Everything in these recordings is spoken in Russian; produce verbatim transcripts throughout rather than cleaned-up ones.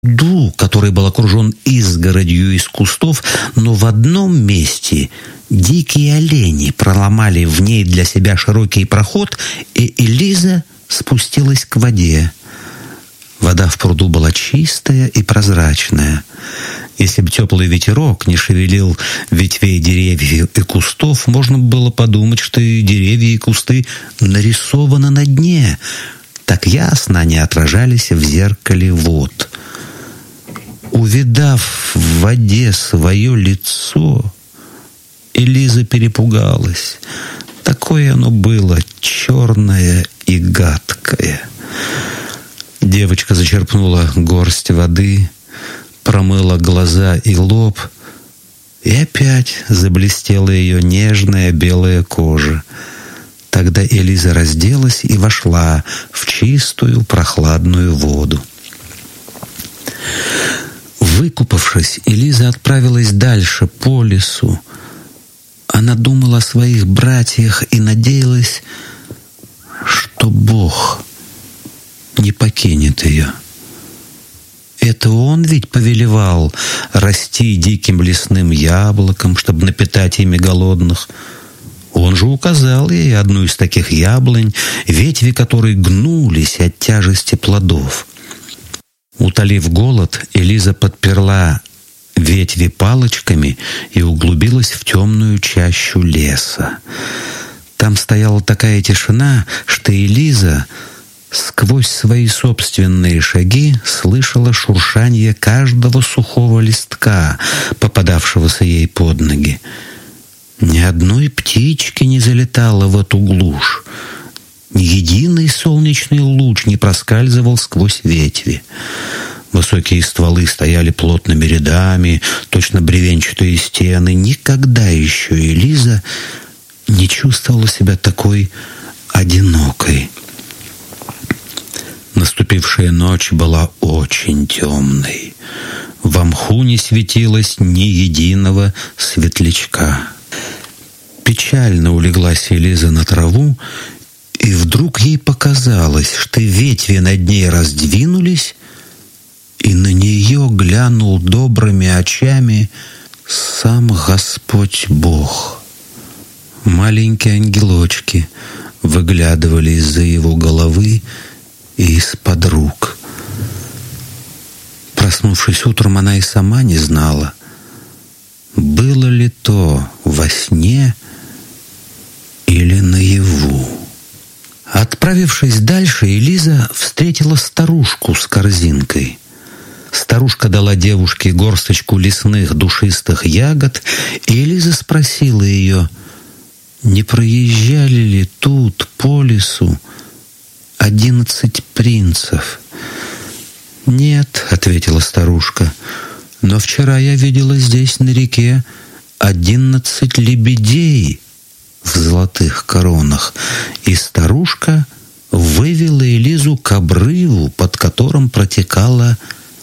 пруду, который был окружен изгородью из кустов, но в одном месте дикие олени проломали в ней для себя широкий проход, и Элиза спустилась к воде. Вода в пруду была чистая и прозрачная. Если бы теплый ветерок не шевелил ветвей деревьев и кустов, можно было подумать, что и деревья, и кусты нарисованы на дне. Так ясно они отражались в зеркале вод. Увидав в воде свое лицо, Элиза перепугалась. Такое оно было черное и гадкое. Девочка зачерпнула горсть воды, промыла глаза и лоб, и опять заблестела ее нежная белая кожа. Тогда Элиза разделась и вошла в чистую прохладную воду. Выкупавшись, Элиза отправилась дальше по лесу. Она думала о своих братьях и надеялась, что Бог не покинет ее. Это Он ведь повелевал расти диким лесным яблоком, чтобы напитать ими голодных. Он же указал ей одну из таких яблонь, ветви которой гнулись от тяжести плодов. Утолив голод, Элиза подперла ветви палочками и углубилась в темную чащу леса. Там стояла такая тишина, что Элиза сквозь свои собственные шаги слышала шуршание каждого сухого листка, попадавшегося ей под ноги. Ни одной птички не залетало в эту глушь. Ни единый солнечный луч не проскальзывал сквозь ветви. Высокие стволы стояли плотными рядами, точно бревенчатые стены. Никогда еще Элиза не чувствовала себя такой одинокой. Наступившая ночь была очень темной. Во мху не светилось ни единого светлячка. Печально улеглась Элиза на траву, и вдруг ей показалось, что ветви над ней раздвинулись, и на нее глянул добрыми очами сам Господь Бог. Маленькие ангелочки выглядывали из-за его головы и из-под рук. Проснувшись утром, она и сама не знала, было ли то во сне или наяву. Отправившись дальше, Элиза встретила старушку с корзинкой. Старушка дала девушке горсточку лесных душистых ягод, и Элиза спросила ее, не проезжали ли тут по лесу одиннадцать принцев. «Нет», — ответила старушка, — «но вчера я видела здесь на реке одиннадцать лебедей в золотых коронах». И старушка вывела Элизу к обрыву, под которым протекала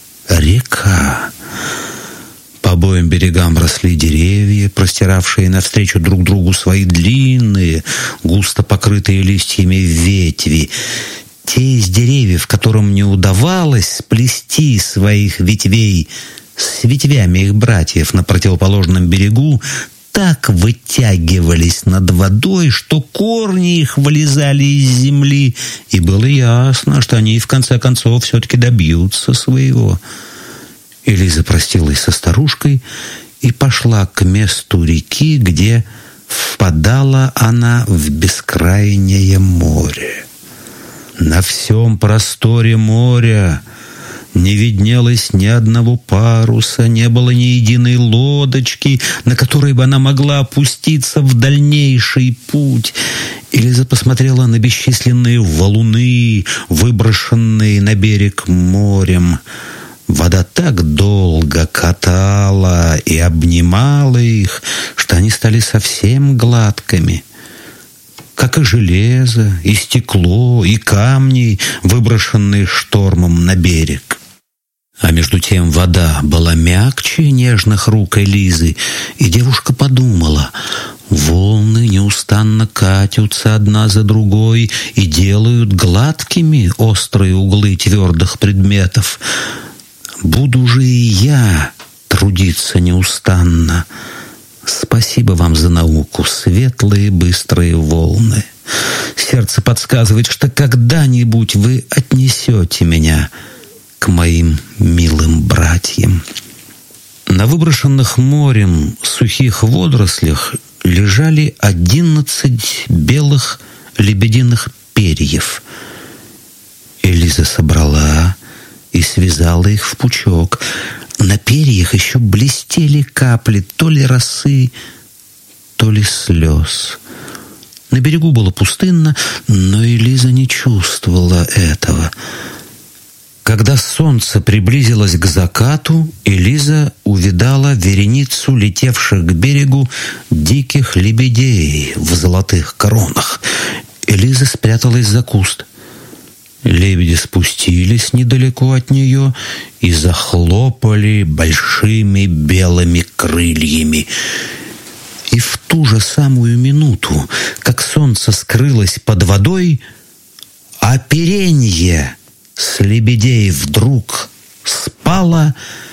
река. По обоим берегам росли деревья, простиравшие навстречу друг другу свои длинные, густо покрытые листьями ветви. Те из деревьев, которым не удавалось сплести своих ветвей с ветвями их братьев на противоположном берегу, так вытягивались над водой, что корни их вылезали из земли, и было ясно, что они в конце концов все-таки добьются своего. Элиза простилась со старушкой и пошла к месту реки, где впадала она в бескрайнее море. На всем просторе моря не виднелось ни одного паруса, не было ни единой лодочки, на которой бы она могла опуститься в дальнейший путь. Элиза посмотрела на бесчисленные валуны, выброшенные на берег морем. Вода так долго катала и обнимала их, что они стали совсем гладкими, как и железо, и стекло, и камни, выброшенные штормом на берег. А между тем вода была мягче нежных рук Элизы, и девушка подумала, волны неустанно катятся одна за другой и делают гладкими острые углы твердых предметов. буду же и я трудиться неустанно. Спасибо вам за науку, светлые быстрые волны. Сердце подсказывает, что когда-нибудь вы отнесете меня к моим милым братьям. На выброшенных морем сухих водорослях лежали одиннадцать белых лебединых перьев. Элиза собрала и связала их в пучок. На перьях еще блестели капли то ли росы, то ли слез. На берегу было пустынно, но Элиза не чувствовала этого. Когда солнце приблизилось к закату, Элиза увидала вереницу летевших к берегу диких лебедей в золотых коронах. Элиза спряталась за куст. Лебеди спустились недалеко от нее и захлопали большими белыми крыльями. И в ту же самую минуту, как солнце скрылось под водой, оперенье с лебедей вдруг спало,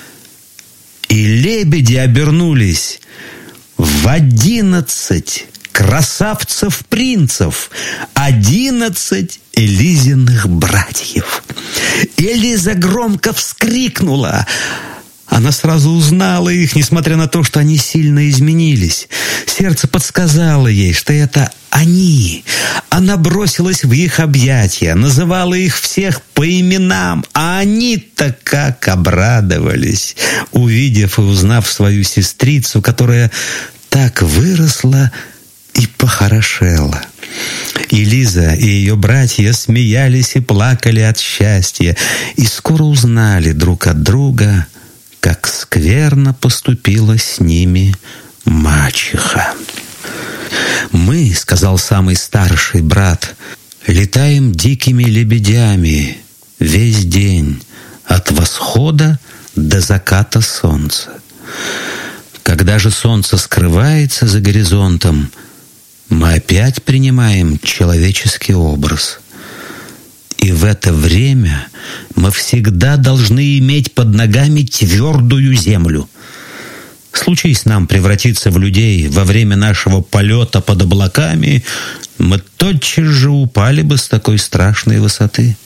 и лебеди обернулись в одиннадцать красавцев-принцев, одиннадцать Элизиных братьев. Элиза громко вскрикнула. Она сразу узнала их, несмотря на то, что они сильно изменились. Сердце подсказало ей, что это они. Она бросилась в их объятия, называла их всех по именам, а они-то как обрадовались, увидев и узнав свою сестрицу, которая так выросла и похорошела. И Лиза, и ее братья смеялись и плакали от счастья, и скоро узнали друг от друга, как скверно поступила с ними мачеха. «Мы, — сказал самый старший брат, — летаем дикими лебедями весь день, от восхода до заката солнца. Когда же солнце скрывается за горизонтом, мы опять принимаем человеческий образ. И в это время мы всегда должны иметь под ногами твердую землю. Случись нам превратиться в людей во время нашего полета под облаками, мы тотчас же упали бы с такой страшной высоты.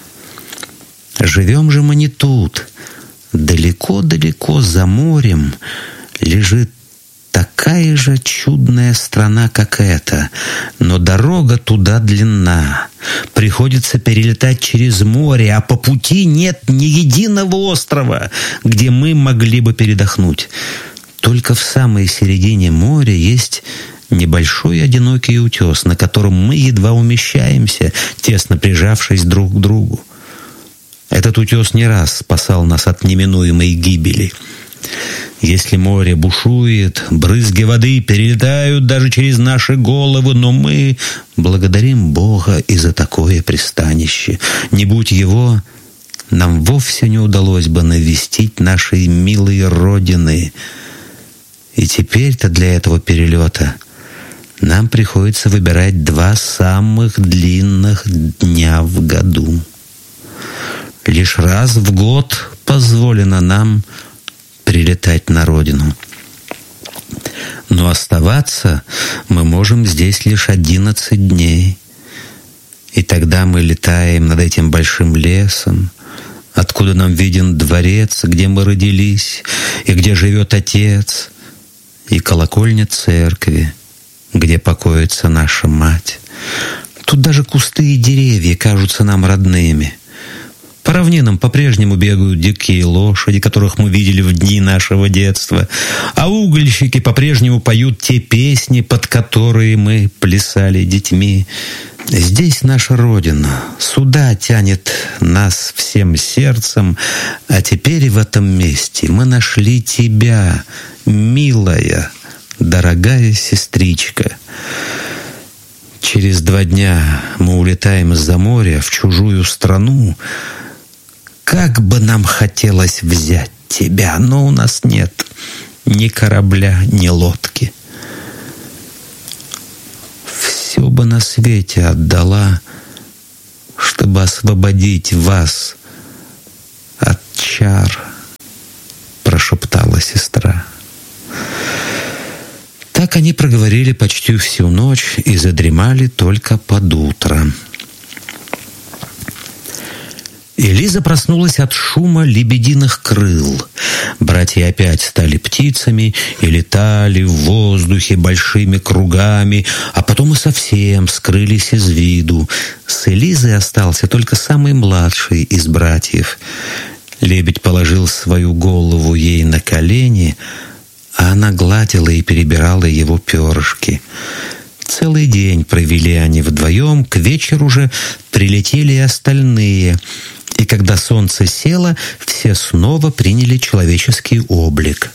Живем же мы не тут. Далеко-далеко за морем лежит такая же чудная страна, как эта, но дорога туда длинна. Приходится перелетать через море, а по пути нет ни единого острова, где мы могли бы передохнуть. Только в самой середине моря есть небольшой одинокий утес, на котором мы едва умещаемся, тесно прижавшись друг к другу. Этот утес не раз спасал нас от неминуемой гибели. Если море бушует, брызги воды перелетают даже через наши головы, но мы благодарим Бога и за такое пристанище. Не будь его, нам вовсе не удалось бы навестить нашей милой родины. И теперь-то для этого перелета нам приходится выбирать два самых длинных дня в году. Лишь раз в год позволено нам прилетать на родину. Но оставаться мы можем здесь лишь одиннадцать дней. И тогда мы летаем над этим большим лесом, откуда нам виден дворец, где мы родились, и где живет Отец, и колокольня церкви, где покоится наша мать. Тут даже кусты и деревья кажутся нам родными. По равнинам по-прежнему бегают дикие лошади, которых мы видели в дни нашего детства, а угольщики по-прежнему поют те песни, под которые мы плясали детьми. Здесь наша Родина, сюда тянет нас всем сердцем, а теперь в этом месте мы нашли тебя, милая, дорогая сестричка. Через два дня мы улетаем из-за моря в чужую страну. Как бы нам хотелось взять тебя, но у нас нет ни корабля, ни лодки. Все бы на свете отдала, чтобы освободить вас от чар проговорили почти всю ночь и задремали только под утро. Элиза проснулась от шума лебединых крыл. Братья опять стали птицами и летали в воздухе большими кругами, а потом и совсем скрылись из виду. С Элизой остался только самый младший из братьев. Лебедь положил свою голову ей на колени, а она гладила и перебирала его перышки. Целый день провели они вдвоем, к вечеру же прилетели и остальные. И когда солнце село, все снова приняли человеческий облик.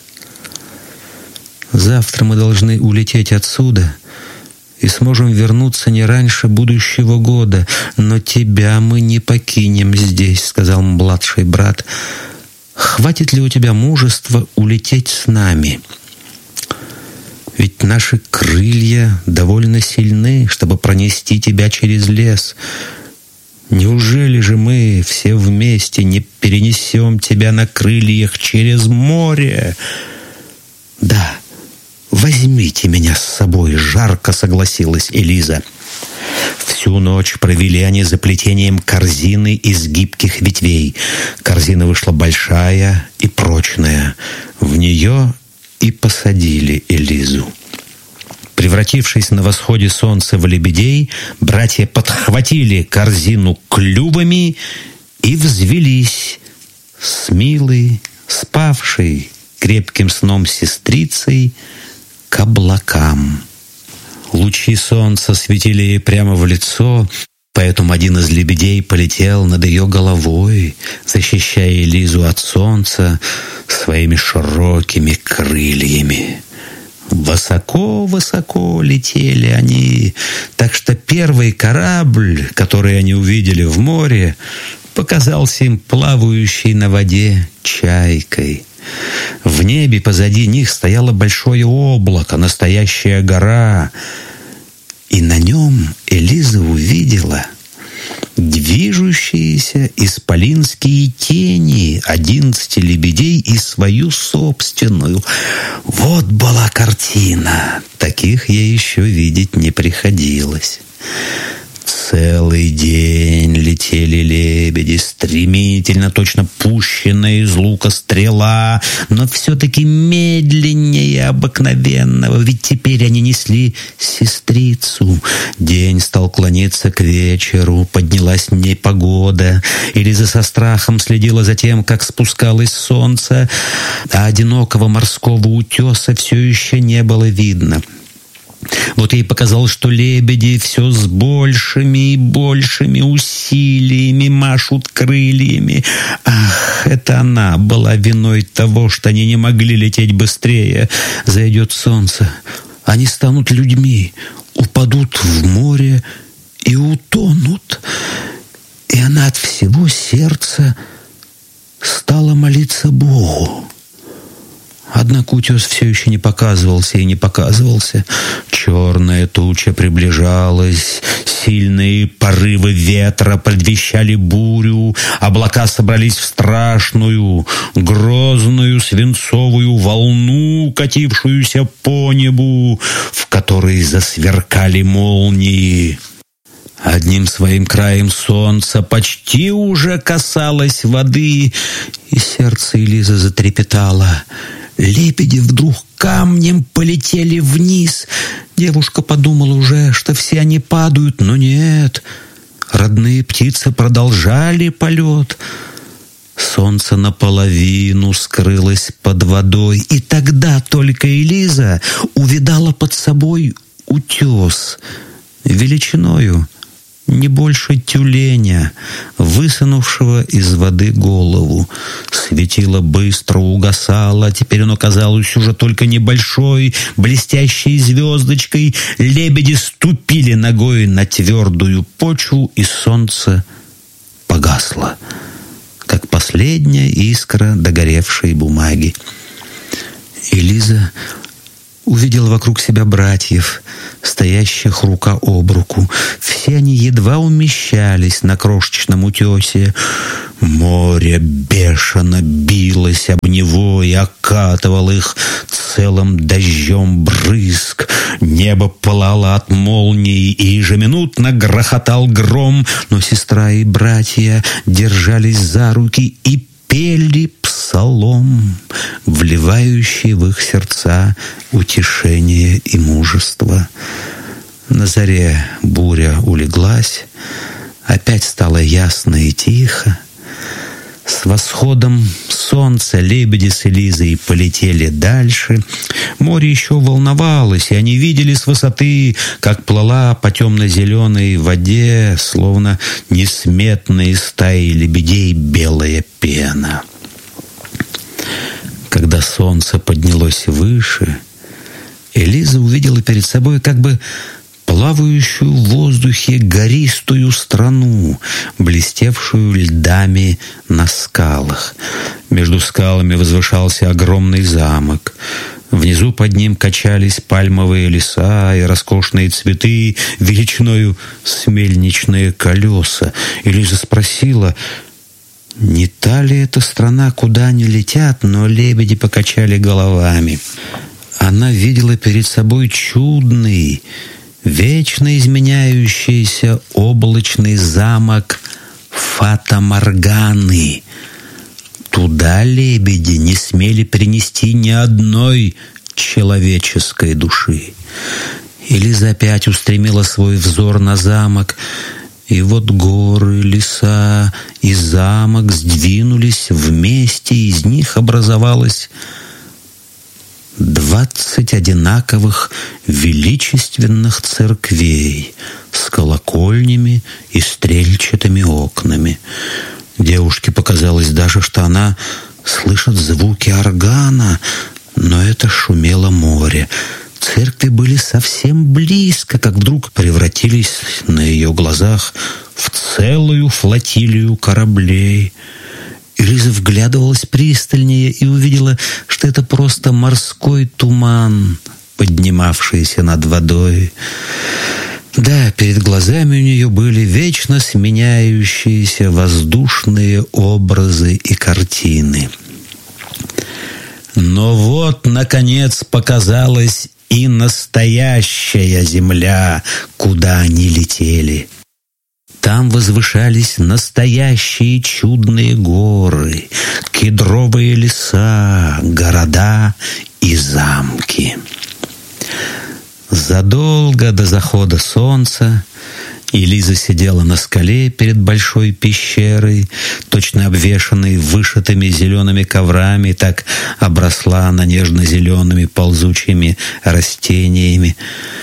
«Завтра мы должны улететь отсюда и сможем вернуться не раньше будущего года, но тебя мы не покинем здесь», — сказал младший брат. «Хватит ли у тебя мужества улететь с нами? Ведь наши крылья довольно сильны, чтобы пронести тебя через лес. Неужели же мы все вместе не перенесем тебя на крыльях через море?» «Да, возьмите меня с собой», — жарко согласилась Элиза. Всю ночь провели они за плетением корзины из гибких ветвей. Корзина вышла большая и прочная. В нее и посадили Элизу. Превратившись на восходе солнца в лебедей, братья подхватили корзину клювами и взвелись с милой, спавшей крепким сном сестрицей к облакам. Лучи солнца светили ей прямо в лицо, поэтому один из лебедей полетел над ее головой, защищая Элизу от солнца своими широкими крыльями. Высоко-высоко летели они, так что первый корабль, который они увидели в море, показался им плавающей на воде чайкой. В небе позади них стояло большое облако, настоящая гора, и на нем Элиза увидела движущиеся исполинские тени одиннадцати лебедей и свою собственную. Вот была картина! Таких ей еще видеть не приходилось. Целый день летели лебеди, стремительно, точно пущенная из лука стрела, но все-таки медленнее обыкновенного, ведь теперь они несли сестрицу. День стал клониться к вечеру, поднялась непогода. Элиза со страхом следила за тем, как спускалось солнце, а одинокого морского утеса все еще не было видно. Вот ей показалось, что лебеди все с большими и большими усилиями машут крыльями. Ах, это она была виной того, что они не могли лететь быстрее. Зайдет солнце, они станут людьми, упадут в море и утонут. И она от всего сердца стала молиться Богу. Однако утес все еще не показывался и не показывался. Черная туча приближалась, сильные порывы ветра предвещали бурю, облака собрались в страшную, грозную свинцовую волну, катившуюся по небу, в которой засверкали молнии. Одним своим краем солнце почти уже касалось воды, и сердце Элизы затрепетало. Лебеди вдруг камнем полетели вниз. Девушка подумала уже, что все они падают, но нет. Родные птицы продолжали полет. Солнце наполовину скрылось под водой, и тогда только Элиза увидала под собой утес величиною не больше тюленя, высунувшего из воды голову. Светило быстро угасало, теперь оно казалось уже только небольшой, блестящей звездочкой. Лебеди ступили ногой на твердую почву, и солнце погасло, как последняя искра догоревшей бумаги. Элиза увидел вокруг себя братьев, стоящих рука об руку. Все они едва умещались на крошечном утесе. Море бешено билось об него и окатывал их целым дождем брызг. Небо пылало от молний, и ежеминутно грохотал гром, но сестра и братья держались за руки и пели псалом, вливающий в их сердца утешение и мужество. На заре буря улеглась, опять стало ясно и тихо. С восходом солнца лебеди с Элизой полетели дальше. Море еще волновалось, и они видели с высоты, как плыла по темно-зеленой воде, словно несметные стаи лебедей, белая пена. Когда солнце поднялось выше, Элиза увидела перед собой как бы плавающую в воздухе гористую страну, блестевшую льдами на скалах. Между скалами возвышался огромный замок. Внизу под ним качались пальмовые леса и роскошные цветы величиною с мельничные колеса. Элиза спросила, не та ли эта страна, куда они летят, но лебеди покачали головами. Она видела перед собой чудный, вечно изменяющийся облачный замок Фата-Морганы. Туда лебеди не смели принести ни одной человеческой души. Элиза опять устремила свой взор на замок, и вот горы, леса и замок сдвинулись вместе, и из них образовалась двадцать одинаковых величественных церквей с колокольнями и стрельчатыми окнами. Девушке показалось даже, что она слышит звуки органа, но это шумело море. Церкви были совсем близко, как вдруг превратились на ее глазах в целую флотилию кораблей. Элиза вглядывалась пристальнее и увидела, что это просто морской туман, поднимавшийся над водой. Да, перед глазами у нее были вечно сменяющиеся воздушные образы и картины. Но вот, наконец, показалась и настоящая земля, куда они летели. Там возвышались настоящие чудные горы, кедровые леса, города и замки. Задолго до захода солнца Элиза сидела на скале перед большой пещерой, точно обвешанной вышитыми зелеными коврами, так обросла она нежно-зелеными ползучими растениями.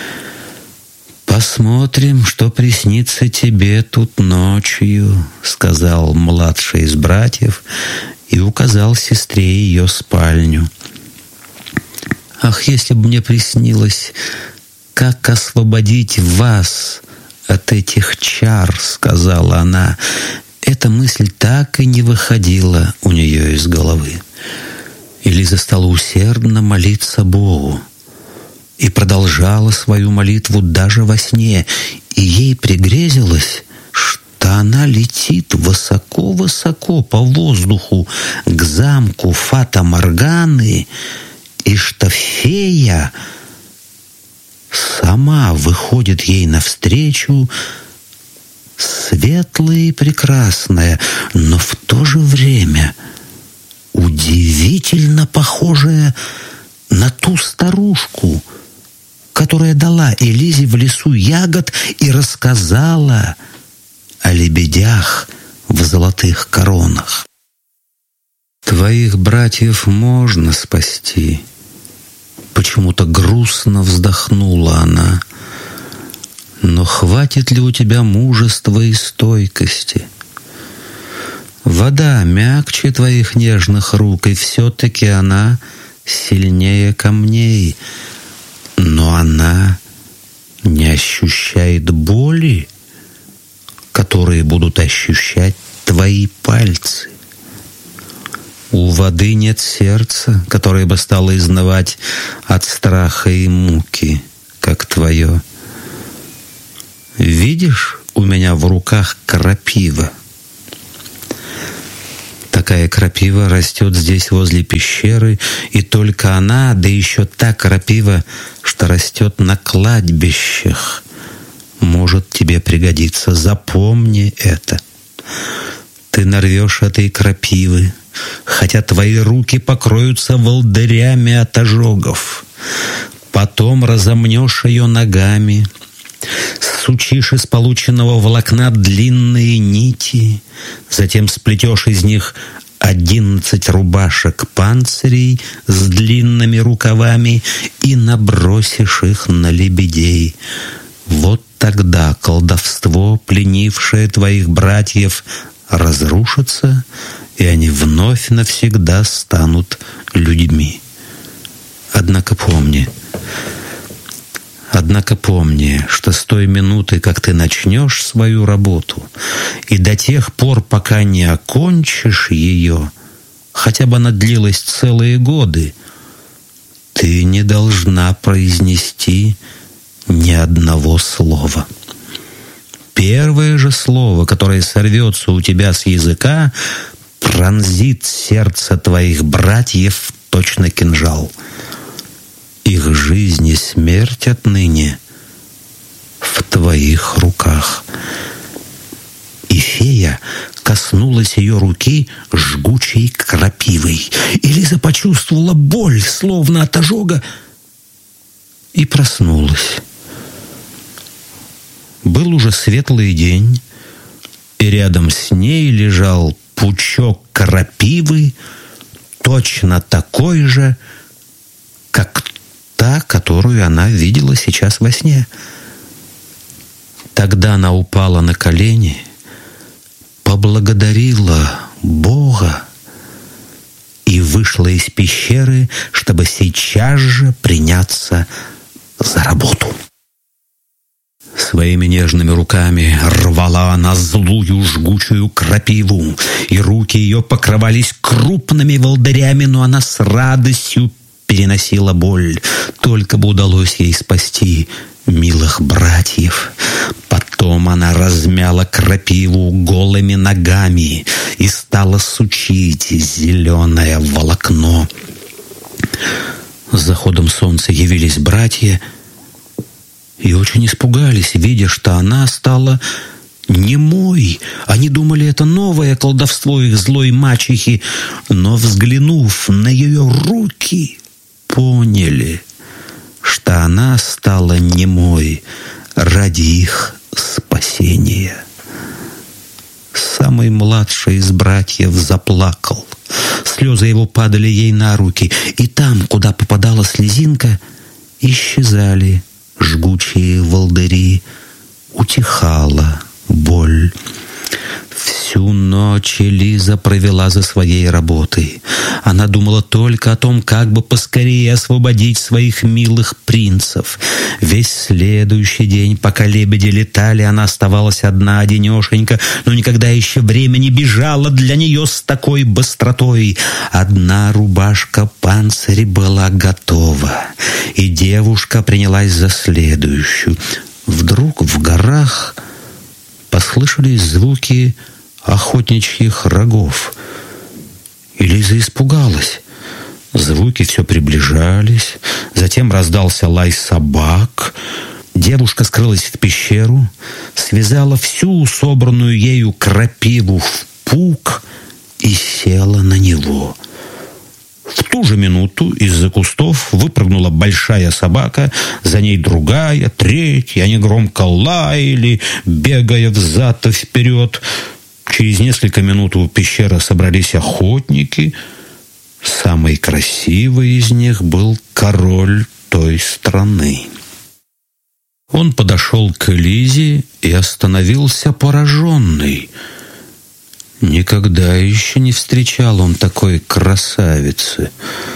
«Посмотрим, что приснится тебе тут ночью», — сказал младший из братьев и указал сестре ее спальню. «Ах, если бы мне приснилось, как освободить вас от этих чар», — сказала она. Эта мысль так и не выходила у нее из головы. Элиза стала усердно молиться Богу и продолжала свою молитву даже во сне, и ей пригрезилось, что она летит высоко-высоко по воздуху к замку Фата-Морганы, и что фея сама выходит ей навстречу, светлая и прекрасная, но в то же время удивительно похожая на ту старушку, которая дала Элизе в лесу ягод и рассказала о лебедях в золотых коронах. «Твоих братьев можно спасти», — почему-то грустно вздохнула она. «Но хватит ли у тебя мужества и стойкости? Вода мягче твоих нежных рук, и все-таки она сильнее камней. Но она не ощущает боли, которые будут ощущать твои пальцы. У воды нет сердца, которое бы стало изнывать от страха и муки, как твое. Видишь, у меня в руках крапива. Такая крапива растет здесь возле пещеры, и только она, да еще та крапива, что растет на кладбищах, может тебе пригодиться. Запомни это. Ты нарвешь этой крапивы, хотя твои руки покроются волдырями от ожогов. Потом разомнешь ее ногами, сучишь из полученного волокна длинные нити, затем сплетешь из них одиннадцать рубашек панцирей с длинными рукавами и набросишь их на лебедей. Вот тогда колдовство, пленившее твоих братьев, разрушится, и они вновь навсегда станут людьми. Однако помни, Однако помни, что с той минуты, как ты начнешь свою работу, и до тех пор, пока не окончишь ее, хотя бы она длилась целые годы, ты не должна произнести ни одного слова. Первое же слово, которое сорвется у тебя с языка, пронзит сердце твоих братьев точно кинжал. Их жизнь и смерть отныне в твоих руках. И фея коснулась ее руки жгучей крапивой. И Лиза почувствовала боль, словно от ожога, и проснулась. Был уже светлый день, и рядом с ней лежал пучок крапивы, точно такой же, как та, которую она видела сейчас во сне. Тогда она упала на колени, поблагодарила Бога и вышла из пещеры, чтобы сейчас же приняться за работу. Своими нежными руками рвала она злую жгучую крапиву, и руки ее покрывались крупными волдырями, но она с радостью переносила боль. Только бы удалось ей спасти милых братьев. Потом она размяла крапиву голыми ногами и стала сучить зеленое волокно. С заходом солнца явились братья и очень испугались, видя, что она стала немой. Они думали, это новое колдовство их злой мачехи, но, взглянув на ее руки, поняли, что она стала немой ради их спасения. Самый младший из братьев заплакал. Слезы его падали ей на руки, и там, куда попадала слезинка, исчезали жгучие волдыри, утихала боль. Всю ночь Лиза провела за своей работой. Она думала только о том, как бы поскорее освободить своих милых принцев. Весь следующий день, пока лебеди летали, она оставалась одна-одинешенька, но никогда еще время не бежало для нее с такой быстротой. Одна рубашка панциря была готова, и девушка принялась за следующую. Вдруг в горах послышались звуки охотничьих рогов, и Лиза испугалась. Звуки все приближались, затем раздался лай собак. Девушка скрылась в пещеру, связала всю собранную ею крапиву в пук и села на него. В ту же минуту из-за кустов выпрыгнула большая собака, за ней другая, третья. Они громко лаяли, бегая взад и вперед. Через несколько минут у пещеры собрались охотники. Самый красивый из них был король той страны. Он подошел к Лизе и остановился пораженный. Никогда еще не встречал он такой красавицы.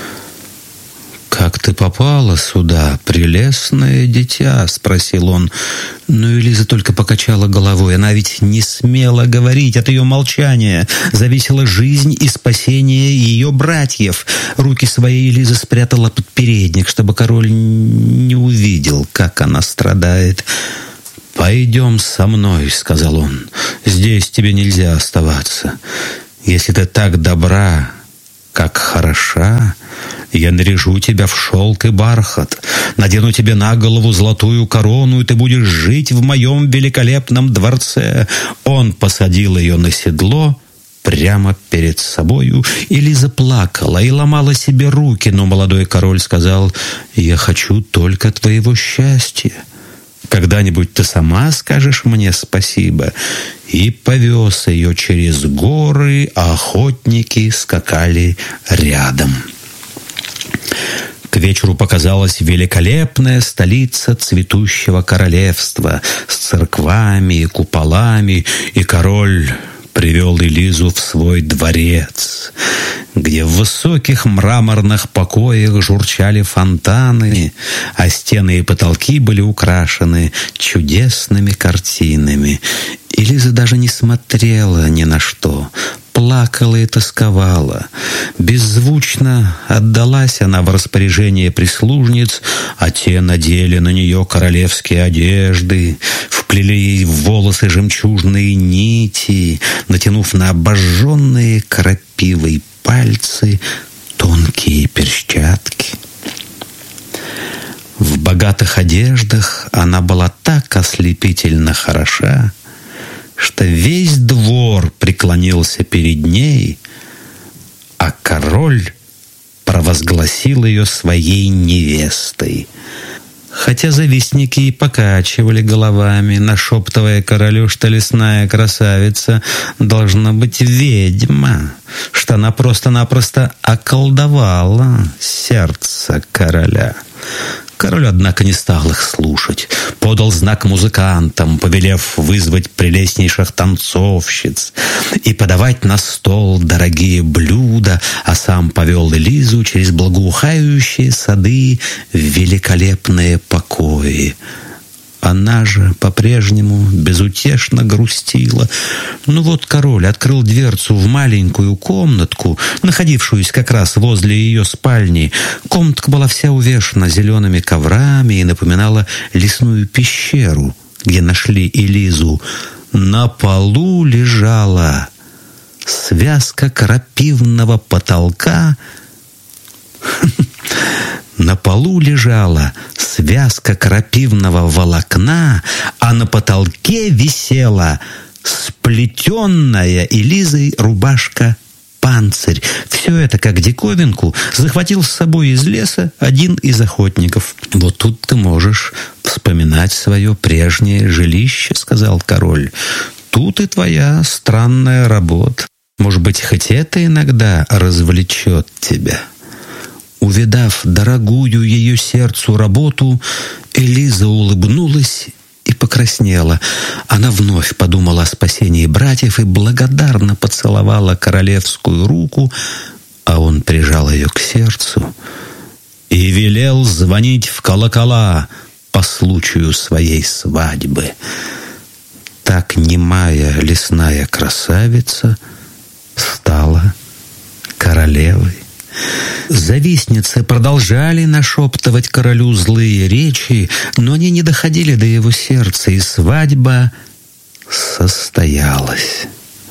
«Как ты попала сюда, прелестное дитя?» — спросил он. Но Элиза только покачала головой. Она ведь не смела говорить. От ее молчания зависела жизнь и спасение ее братьев. Руки свои Элиза спрятала под передник, чтобы король не увидел, как она страдает. «Пойдем со мной», — сказал он. «Здесь тебе нельзя оставаться. Если ты так добра, как хороша, я наряжу тебя в шелк и бархат, надену тебе на голову золотую корону, и ты будешь жить в моем великолепном дворце». Он посадил ее на седло прямо перед собою, и Лиза плакала и ломала себе руки, но молодой король сказал: «Я хочу только твоего счастья. Когда-нибудь ты сама скажешь мне спасибо». И повез ее через горы, а охотники скакали рядом. К вечеру показалась великолепная столица цветущего королевства с церквами и куполами, и король привел Элизу в свой дворец, где в высоких мраморных покоях журчали фонтаны, а стены и потолки были украшены чудесными картинами. Элиза даже не смотрела ни на что, плакала и тосковала. Беззвучно отдалась она в распоряжение прислужниц, а те надели на нее королевские одежды, вплели ей в волосы жемчужные нити, натянув на обожженные крапивой пальцы тонкие перчатки. В богатых одеждах она была так ослепительно хороша, что весь двор преклонился перед ней, а король провозгласил ее своей невестой. Хотя завистники и покачивали головами, нашептывая королю, что лесная красавица должна быть ведьма, что она просто-напросто околдовала сердце короля. Король, однако, не стал их слушать. Подал знак музыкантам, повелев вызвать прелестнейших танцовщиц и подавать на стол дорогие блюда, а сам повел Элизу через благоухающие сады в великолепные покои. Она же по-прежнему безутешно грустила. Ну вот король открыл дверцу в маленькую комнатку, находившуюся как раз возле ее спальни. Комнатка была вся увешана зелеными коврами и напоминала лесную пещеру, где нашли Элизу. На полу лежала связка крапивного потолка. На полу лежала связка крапивного волокна, а на потолке висела сплетенная Элизой рубашка-панцирь. Все это, как диковинку, захватил с собой из леса один из охотников. «Вот тут ты можешь вспоминать свое прежнее жилище», — сказал король. «Тут и твоя странная работа. Может быть, хоть это иногда развлечет тебя». Увидав дорогую ее сердцу работу, Элиза улыбнулась и покраснела. Она вновь подумала о спасении братьев и благодарно поцеловала королевскую руку, а он прижал ее к сердцу и велел звонить в колокола по случаю своей свадьбы. Так немая лесная красавица стала королевой. Завистницы продолжали нашептывать королю злые речи, но они не доходили до его сердца, и свадьба состоялась.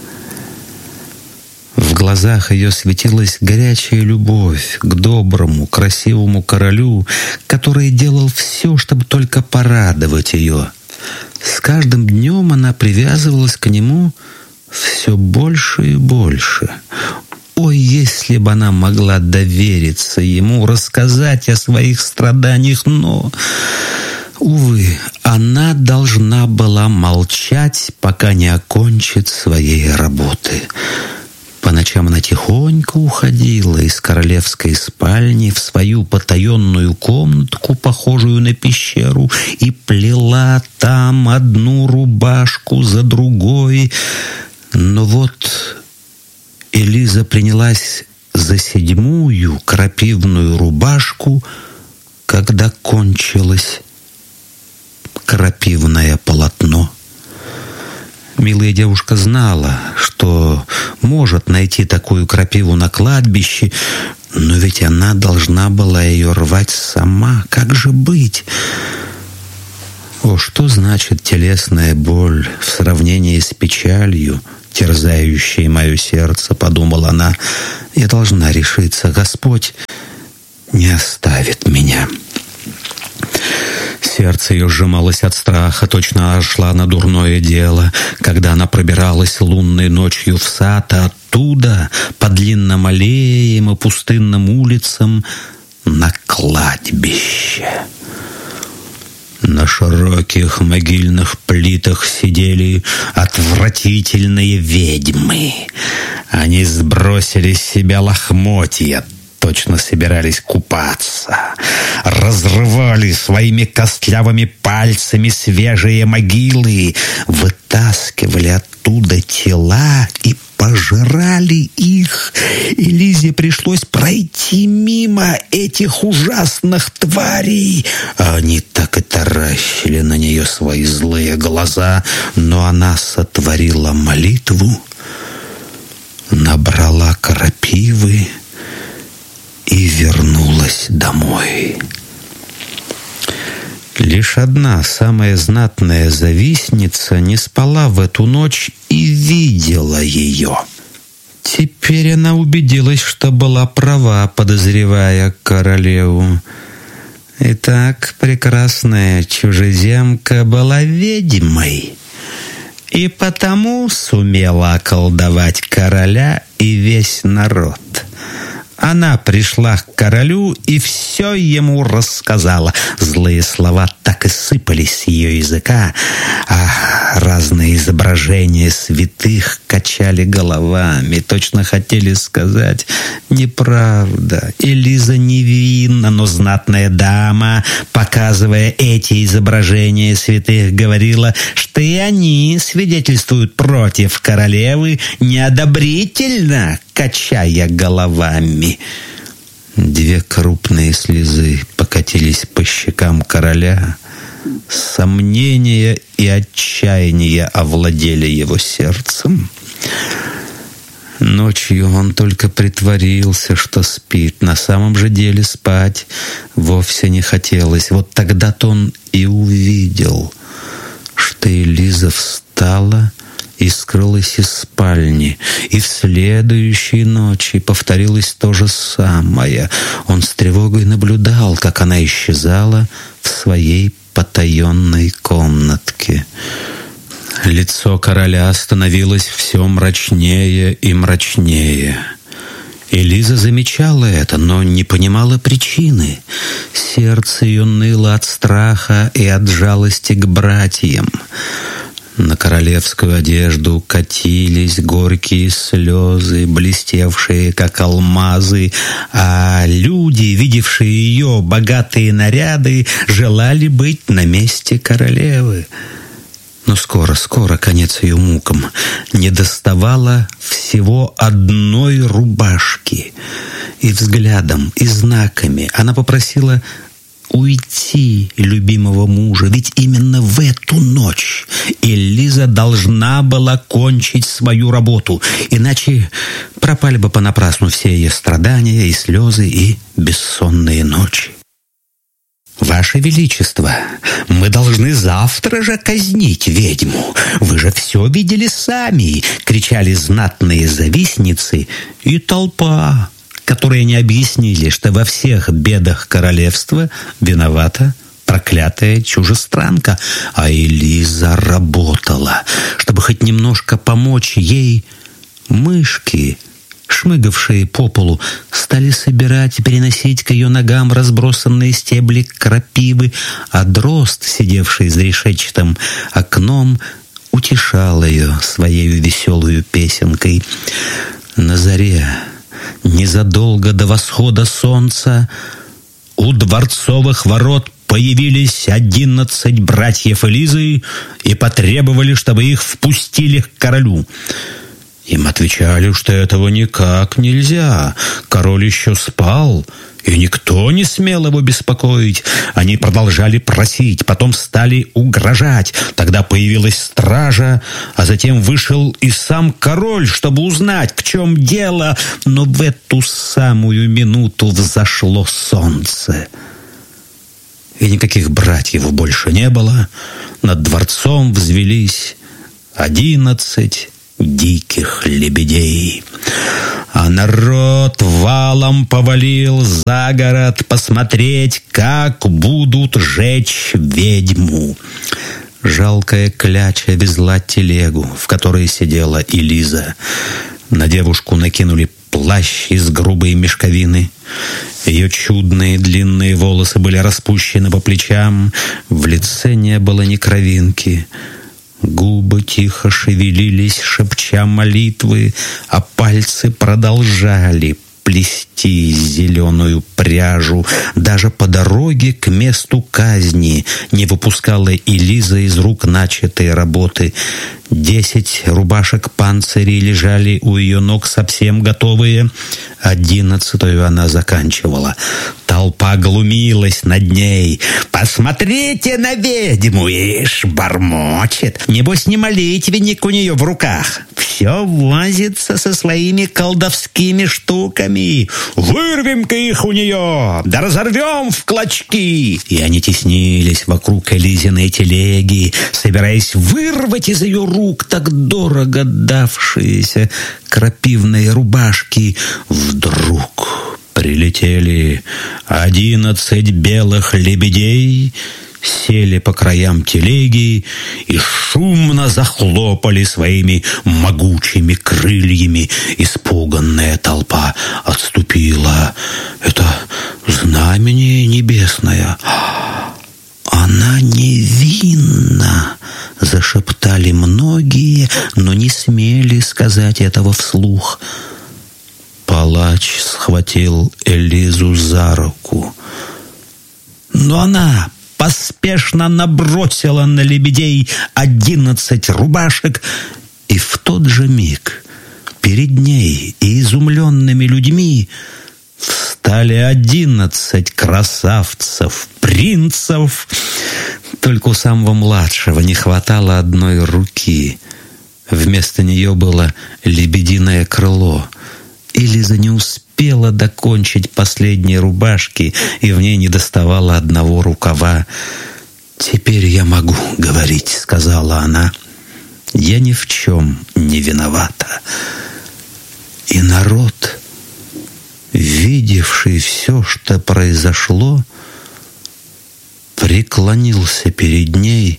В глазах ее светилась горячая любовь к доброму, красивому королю, который делал все, чтобы только порадовать ее. С каждым днем она привязывалась к нему все больше и больше. Ой, если бы она могла довериться ему, рассказать о своих страданиях, но, увы, она должна была молчать, пока не окончит своей работы. По ночам она тихонько уходила из королевской спальни в свою потаенную комнатку, похожую на пещеру, и плела там одну рубашку за другой. Но вот Элиза принялась за седьмую крапивную рубашку, когда кончилось крапивное полотно. Милая девушка знала, что может найти такую крапиву на кладбище, но ведь она должна была ее рвать сама. Как же быть? О, что значит телесная боль в сравнении с печалью, терзающей мое сердце, подумала она. Я должна решиться, Господь не оставит меня. Сердце ее сжималось от страха, точно шла на дурное дело, когда она пробиралась лунной ночью в сад, а оттуда, по длинным аллеям и пустынным улицам, на кладбище. На широких могильных плитах сидели отвратительные ведьмы. Они сбросили с себя лохмотья, точно собирались купаться, разрывали своими костлявыми пальцами свежие могилы, вытаскивали оттуда тела и пожирали их. И Лизе пришлось пройти мимо этих ужасных тварей. Они так и таращили на нее свои злые глаза, но она сотворила молитву, набрала крапивы и вернулась домой. Лишь одна, самая знатная завистница, не спала в эту ночь и видела ее. Теперь она убедилась, что была права, подозревая королеву. Итак, прекрасная чужеземка была ведьмой, и потому сумела околдовать короля и весь народ. Она пришла к королю и все ему рассказала. Злые слова так и сыпались с ее языка, а разные изображения святых качали головами, точно хотели сказать: неправда, Элиза невинна. Но знатная дама, показывая эти изображения святых, говорила, что и они свидетельствуют против королевы неодобрительно, качая головами. Две крупные слезы покатились по щекам короля. Сомнения и отчаяние овладели его сердцем. Ночью он только притворился, что спит. На самом же деле спать вовсе не хотелось. Вот тогда-то он и увидел, что Элиза встала и скрылась из спальни. И в следующей ночи повторилось то же самое. Он с тревогой наблюдал, как она исчезала в своей потаенной комнатке. Лицо короля становилось все мрачнее и мрачнее. Элиза замечала это, но не понимала причины. Сердце ее ныло от страха и от жалости к братьям. На королевскую одежду катились горькие слезы, блестевшие, как алмазы, а люди, видевшие ее богатые наряды, желали быть на месте королевы. Но скоро, скоро конец ее мукам. Недоставало всего одной рубашки. И взглядом, и знаками она попросила уйти любимого мужа, ведь именно в эту ночь Элиза должна была кончить свою работу, иначе пропали бы понапрасну все ее страдания и слезы и бессонные ночи. «Ваше Величество, мы должны завтра же казнить ведьму. Вы же все видели сами!» — кричали знатные завистницы и толпа, которые не объяснили, что во всех бедах королевства виновата проклятая чужестранка. А Элиза работала, чтобы хоть немножко помочь ей. Мышки, шмыгавшие по полу, стали собирать и переносить к ее ногам разбросанные стебли крапивы, а дрозд, сидевший за решетчатым окном, утешал ее своей веселую песенкой. На заре, незадолго до восхода солнца, у дворцовых ворот появились одиннадцать братьев Элизы и потребовали, чтобы их впустили к королю. Им отвечали, что этого никак нельзя. Король еще спал, и никто не смел его беспокоить. Они продолжали просить, потом стали угрожать. Тогда появилась стража, а затем вышел и сам король, чтобы узнать, в чем дело. Но в эту самую минуту взошло солнце. и никаких братьев больше не было. Над дворцом взвелись одиннадцать диких лебедей. А народ валом повалил за город посмотреть, как будут жечь ведьму. Жалкая кляча везла телегу, в которой сидела Элиза. На девушку накинули плащ из грубой мешковины. Ее чудные длинные волосы были распущены по плечам, в лице не было ни кровинки. Губы тихо шевелились, шепча молитвы, а пальцы продолжали плести зеленую пряжу. Даже по дороге к месту казни не выпускала Элиза из рук начатой работы. Десять рубашек панцирей лежали у ее ног совсем готовые. Одиннадцатую она заканчивала. Толпа глумилась над ней. «Посмотрите на ведьму, ишь, бормочет. Небось, не молитвенник у нее в руках. Все возится со своими колдовскими штуками. Вырвем-ка их у нее, да разорвем в клочки!» И они теснились вокруг Элизиной телеги, собираясь вырвать из ее рук так дорого давшиеся крапивные рубашки. Вдруг прилетели одиннадцать белых лебедей, сели по краям телеги и шумно захлопали своими могучими крыльями. Испуганная толпа отступила. «Это знамение небесное! Она невинна!» — зашептали многие, но не смели сказать этого вслух. Палач схватил Элизу за руку, но она поспешно набросила на лебедей одиннадцать рубашек, и в тот же миг перед ней и изумленными людьми встали одиннадцать красавцев, принцев. Только у самого младшего не хватало одной руки. Вместо нее было лебединое крыло. Элиза не успела докончить последние рубашки, и в ней недоставало одного рукава. «Теперь я могу говорить», — сказала она. «Я ни в чем не виновата». И народ, видевший все, что произошло, преклонился перед ней,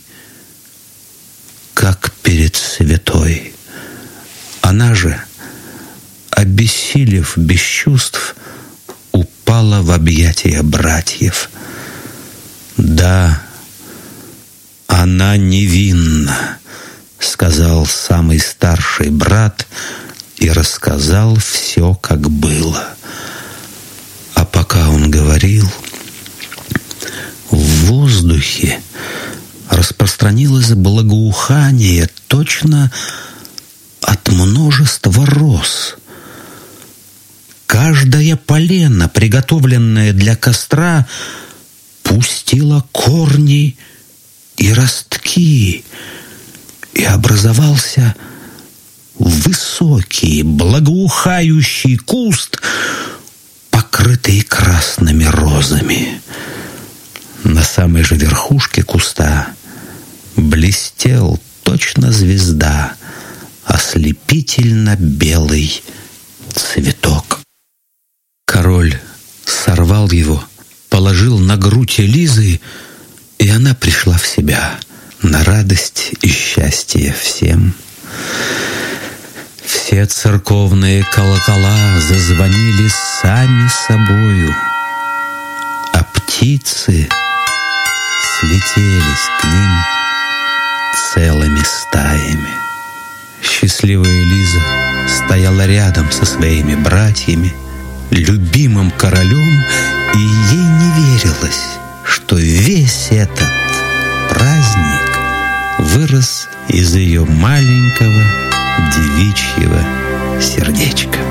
как перед святой. Она же, обессилев без чувств, упала в объятия братьев. «Да, она невинна», — сказал самый старший брат и рассказал все, как было. А пока он говорил, в воздухе распространилось благоухание точно от множества роз. Каждая полена, приготовленная для костра, пустила корни и ростки, и образовался высокий, благоухающий куст, покрытый красными розами. На самой же верхушке куста блестел точно звезда ослепительно белый цветок. Король сорвал его, положил на грудь Элизы, и она пришла в себя на радость и счастье всем. Все церковные колокола зазвонили сами собою, а птицы слетелись к ним целыми стаями. Счастливая Элиза стояла рядом со своими братьями, любимым королем, и ей не верилось, что весь этот праздник вырос из ее маленького девичьего сердечка.